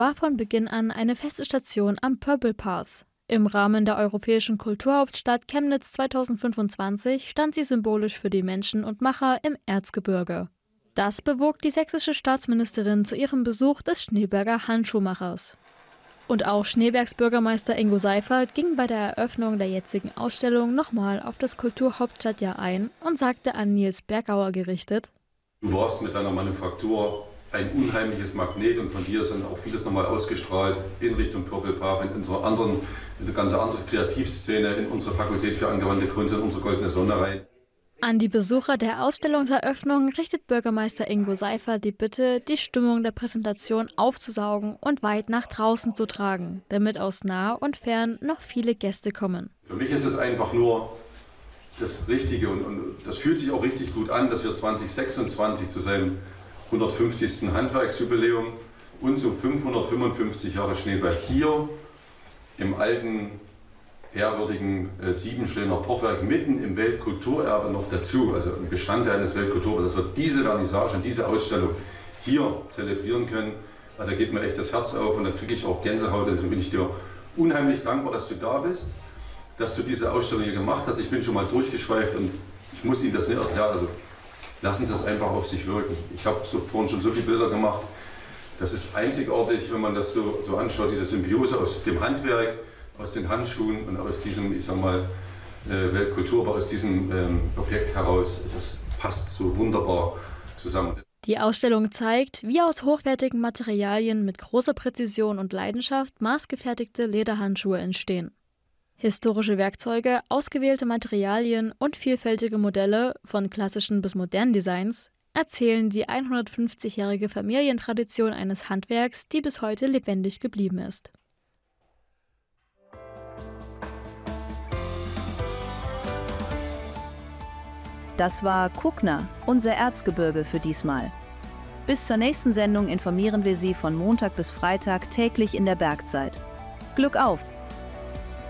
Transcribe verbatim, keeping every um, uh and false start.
war von Beginn an eine feste Station am Purple Path. Im Rahmen der Europäischen Kulturhauptstadt Chemnitz zweitausendfünfundzwanzig stand sie symbolisch für die Menschen und Macher im Erzgebirge. Das bewog die sächsische Staatsministerin zu ihrem Besuch des Schneeberger Handschuhmachers. Und auch Schneebergs Bürgermeister Ingo Seiffert ging bei der Eröffnung der jetzigen Ausstellung nochmal auf das Kulturhauptstadtjahr ein und sagte an Nils Bergauer gerichtet: Du warst mit deiner Manufaktur ein unheimliches Magnet und von dir ist dann auch vieles nochmal ausgestrahlt in Richtung Purple Path, in unsere anderen, in eine ganz andere Kreativszene, in unsere Fakultät für angewandte Kunst, in unsere Goldene Sonne rein. An die Besucher der Ausstellungseröffnung richtet Bürgermeister Ingo Seiffert die Bitte, die Stimmung der Präsentation aufzusaugen und weit nach draußen zu tragen, damit aus nah und fern noch viele Gäste kommen. Für mich ist es einfach nur das Richtige und, und das fühlt sich auch richtig gut an, dass wir zweitausendsechsundzwanzig zu seinem hundertfünfzigsten Handwerksjubiläum und zu fünfhundertfünfundfünfzig Jahre Schneeberg hier im alten, ehrwürdigen äh, Siebenschläner Pochwerk mitten im Weltkulturerbe noch dazu, also ein Bestandteil eines Weltkulturerbes, dass wir diese Vernissage und diese Ausstellung hier zelebrieren können. Ja, da geht mir echt das Herz auf und da kriege ich auch Gänsehaut. Deswegen bin ich dir unheimlich dankbar, dass du da bist, dass du diese Ausstellung hier gemacht hast. Ich bin schon mal durchgeschweift und ich muss Ihnen das nicht erklären. Also lassen Sie es einfach auf sich wirken. Ich habe so vorhin schon so viele Bilder gemacht. Das ist einzigartig, wenn man das so, so anschaut, diese Symbiose aus dem Handwerk, aus den Handschuhen und aus diesem, ich sag mal, äh, Weltkultur, aber aus diesem ähm, Objekt heraus. Das passt so wunderbar zusammen. Die Ausstellung zeigt, wie aus hochwertigen Materialien mit großer Präzision und Leidenschaft maßgefertigte Lederhandschuhe entstehen. Historische Werkzeuge, ausgewählte Materialien und vielfältige Modelle, von klassischen bis modernen Designs, erzählen die hundertfünfzigjährige Familientradition eines Handwerks, die bis heute lebendig geblieben ist. Das war Kuckner, unser Erzgebirge für diesmal. Bis zur nächsten Sendung informieren wir Sie von Montag bis Freitag täglich in der Bergzeit. Glück auf!